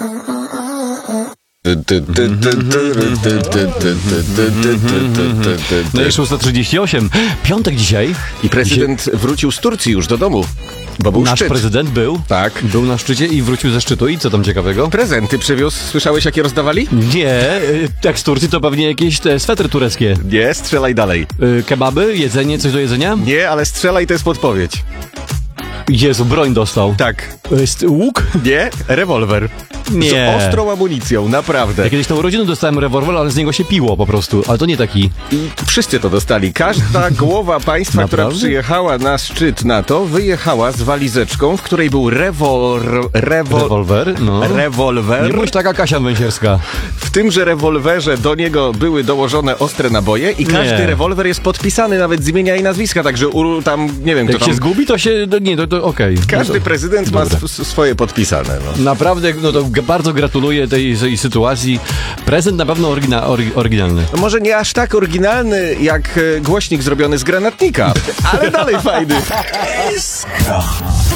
No i 6:38. Piątek dzisiaj. I prezydent wrócił z Turcji już do domu, bo był Nasz szczyt. prezydent był. Tak. Był na szczycie i wrócił ze szczytu. I co tam ciekawego? Prezenty przywiózł. Słyszałeś, jakie rozdawali? Nie, jak z Turcji to pewnie jakieś te swetry tureckie. Nie, strzelaj dalej. Kebaby, jedzenie, coś do jedzenia? Nie, ale strzelaj, to jest podpowiedź. Jezu, broń dostał. Tak. Jest łuk? Nie, rewolwer. Nie. Z ostrą amunicją, naprawdę. Ja kiedyś na urodziny dostałem rewolwer, ale z niego się piło po prostu. Ale to nie taki. I wszyscy to dostali. Każda głowa państwa, która Naprawdę? przyjechała na szczyt NATO, wyjechała z walizeczką, w której był Rewolwer, no. rewolwer. Nie bądź taka Kasia Węsierska. W tymże rewolwerze do niego były dołożone ostre naboje i każdy Nie. rewolwer jest podpisany nawet z imienia i nazwiska, także tam, nie wiem, kto Jak tam... się zgubi, to się... Nie, to okej. Każdy No to- prezydent ma dobra. swoje podpisane. No. Naprawdę, no to bardzo gratuluję tej sytuacji. Prezent na pewno oryginalny. No może nie aż tak oryginalny jak głośnik zrobiony z granatnika, ale dalej fajny.